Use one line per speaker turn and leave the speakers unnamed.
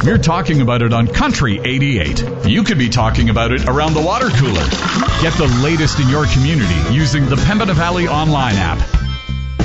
You're talking about it on Country 88. You could be talking about it around the water cooler. Get the latest in your community using the Pembina Valley online app.